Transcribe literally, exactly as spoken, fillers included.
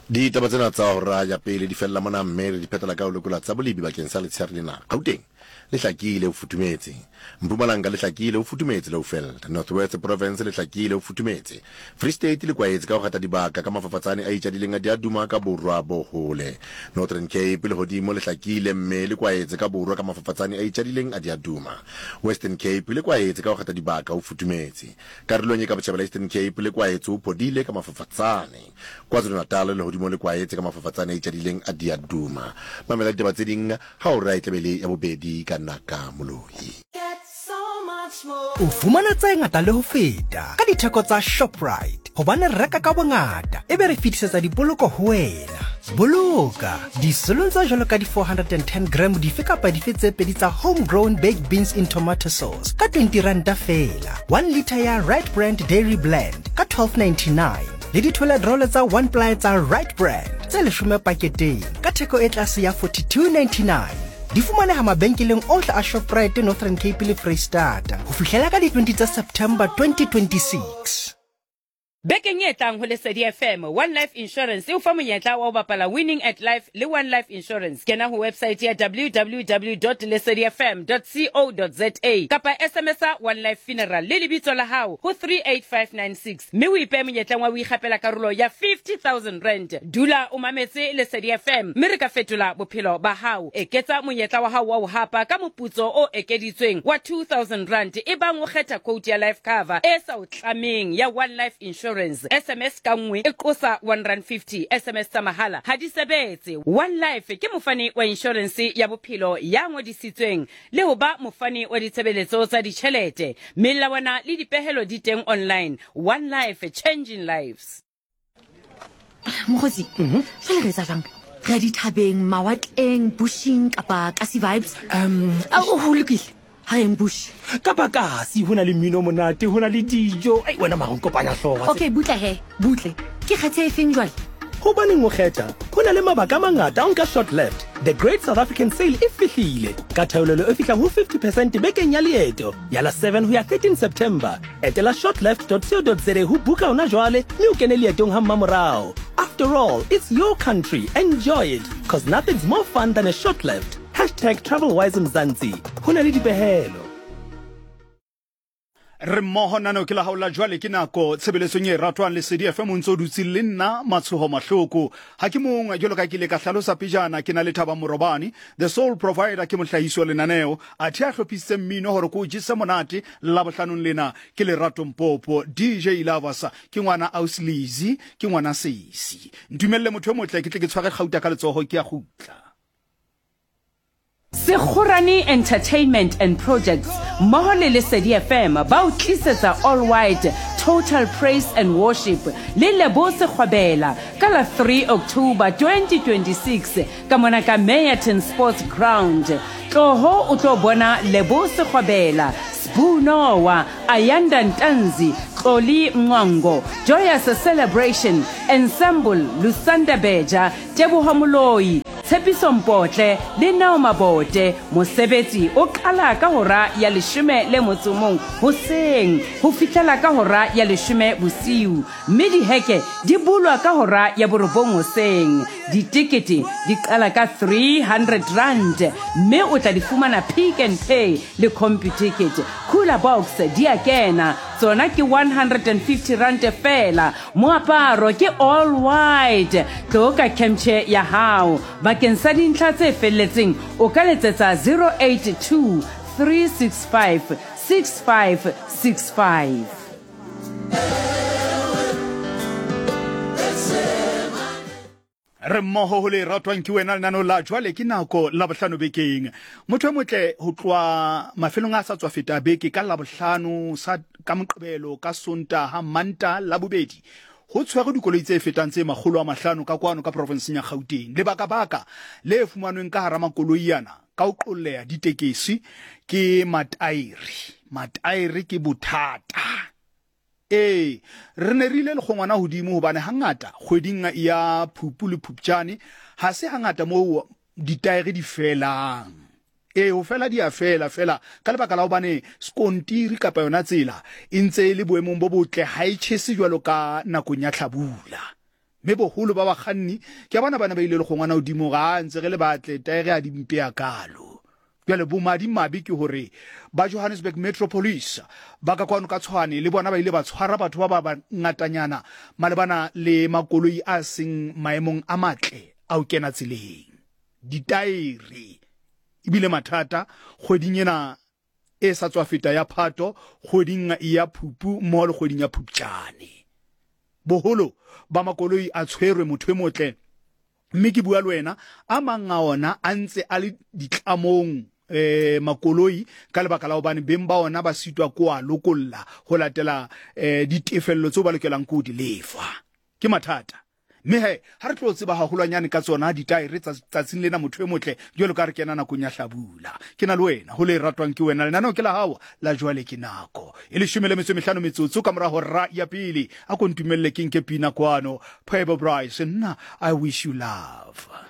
Di taba tsena tsa ho raya pele di fella mona mme re di phetela ka ho lekola tsa bolibi bakeng sa letshehare lena. Gauteng le hlakile ho futumetse, Mpumalanga le hlakile ho futumetse le ho fella, North West Province le hlakile ho futumetse, Free State le kwaetse ka ho gata dibaka ka mafafatsane a itjadileng a di aduma ka borwa bo hole, Northern Cape le hodimo le hlakile mme le kwaetse ka borwa ka mafafatsane a itjadileng a di aduma, Western Cape le kwaetse ka ho gata dibaka ho futumetse, karolong e ka botjhabela Eastern Cape le kwaetse ho phodile ka mafafatsane, KwaZulu Natal le hodimo le kwaetse ka mafafatsane a itjadileng a di aduma. Mamela ditaba tse ding ha o ra itlebele ya bobedi ka naka moloi. O fumana tse ngata le ho feta ka ditheko tsa Shoprite hobane re reka ka bongata ebe re fitisetsa dipoloko ho wena. Boloka disolong tsa jwalo ka di four hundred ten gram dife kapa dife tse pedi tsa homegrown baked beans in tomato sauce ka twenty rand fela, one litre ya Right Brand Dairy Blend ka twelve ninety-nine le di toilet roll tsa one ply tsa Right Brand tse leshome paketeng ka theko e tlase ya forty-two ninety-nine. Di fumaneha mabenkeleng ohle a Shoprite Northern Cape le Freystata ho fihlela ka di twenty tsa September twenty twenty-six. Bekeng e tlang ho Lesedi F M, One Life Insurance e o fa monyetla wa ho bapala Winning at Life le One Life Insurance. Kena ho website ya w w w dot lesedi f m dot co dot z a kapa S M S a One Life Funeral le lebitso la hao ho three eight five nine six. Mme o ipe monyetla wa ho ikgapela karolo ya fifty thousand rand. Dula o mametse Lesedi F M, mme re ka fetola bophelo ba hao. Eketsa monyetla wa hao wa ho hapa ka moputso o ekeditsweng wa two thousand rand e bang o kgetha quote ya life cover e sa o tlameng ya One Life Insurance. S M S ka nngwe e qosa one rand fifty. S M S tsa mahala ha di sebetse. One Life ke mofani wa insurance ya bophelo ya ngodisitsweng le ho ba mofani wa ditshebeletso tsa ditjhelete. Melawana le dipehelo di teng online. One Life, changing lives. Mogosi, jwale re etsa jwang? Re di thabeng, mawatleng, bushing kapa kasi vibes. Um, oh, ho lokile. Ha em bush. Kapa kasi hona le mmino monate, hona le dijo. Ai wena mara o kopanya hlooho. Okay, butle he, butle. Ke kgethe e feng jwale? Hobaneng o kgetha? Hona le mabaka a mangata a nka short left. The Great South African Sale e fihlile. Ka theolelo e fihlang ho fifty percent bekeng ya leeto. Ya la seven ho ya thirteen September. Etela shortleft dot co dot za ho buka ona jwale, mme o kene leetong ha mmamorao. After all, it's your country. Enjoy it, cause nothing's more fun than a short left. Hashtag TravelWise Mzansi. Hona le dipehelo. Re mmoho nano ke la haola jwale ke nako tshebeletsong e ratwang Lesedi F M ntso dutse le nna matshoho mahloko ha ke mong jolo ka kile ka hlalosa pejana ke na le Thaba Morobani, the sole provider ke mohlahiso lenaneo a thea hlophise mmino hore ko jisa monate la bohlanong lena ke le Rato Mpopo, D J Lavasa ke ngwana Auslizi ke ngwana Seisi. Ntumelle motho o motle ke tle ke tshware gauta ka letsoho ke a gutla. Sekhurani Entertainment and Projects mmoho le Lesedi F M ba o tlisetsa All White Total Praise and Worship le Lebo Sekgwabela ka la three October twenty twenty-six ka mona ka Meyerton Sports Ground. Tloho o tlo bona Lebo Sekgwabela, Spunowa, Ayanda Ntanzi, Xoli Mnwango, Joyous Celebration, Ensemble Lusanda Beja, Teboho Moloi, Tshepiso Mpotle le Nao Mabote. Mosebetsi o qala ka hora ya leshome le motsomong hoseng ho fihlela ka hora ya leshome bosiu, mme diheke di bulwa ka hora ya borobong hoseng. Ditikete di qala ka three hundred rand, mme o tla di fumana Pick and Pay le CompuTicket. Cooler Box di a kena, tsona ke one hundred fifty rand fela. Moaparo ke all white. Tloka kemche ya hao. Bakeng sa dintlha tse felletseng o ka letsetsa zero eight two three six five six five six five. Re mmoho ho le ratwang ke wena nano la jwale ke nako la bohlano bekeng. Motho motle ho tloa mafelong a sa tswa feta beke ka la bohlano sa ka Moqebelo ka Sontaha Manta la bobedi. Ho tshwere dikoloi tse fetang tse makgolo a mahlano ka kwano ka province ya Gauteng. Le baka baka le fumanweng ka hara makoloi yana ka o qolleha ditekesi ke matairi. Matairi ke bothata. Eh, re ne rile le gongwana hodimo hobane hangata kgweding ya Phupu le Phupjane ha se hangata mo ditaere di felang. Eh ho fela dia fela fela ka lebaka la hobane skontiri kapa yona tsela e ntse le boemong bo botle ha e tshese jwalo ka nakong ya tlhabula. me boholo ba bakganni ke bana bana ba ile le gongwana odimo ga ntse ge le batle taere a dimpe ya kalo jale bo madi mabi ke hore ba Johannesburg Metropolis ba ka kwano ka tshwane le bona ba ile ba tshwara batho ba ba ngatanyana malebana le makoloi a seng maemong a matle a o kena tseleng ditaere ibile mathata kgweding ena e sa tswa feta ya Phato kgweding ya Phupu mo le kgweding ya Phupjane boholo ba makoloi a tshwerwe motho e motle mme ke bua le wena a manga ona a ntse a le ditlamong eh makoloi ka lebaka la hobane beng ba ona ba sitwa kwa lokolla ho latela eh ditefello tso ba lokelang go di lefa ke mathata mme he ha re tlo tseba hahulwanyane ka tsona ditaere tsa tsing lena motho e motle jwalo ka re kena na kunya hlabula ke na le wena ho le ratwang ke wena lena no ke la hawa la jwale ke nako e le shumele metso mehlano metsotso ka mora hora ya pele a kontumelle ke nke pina kwano Phoebe Bryce nna I wish you love.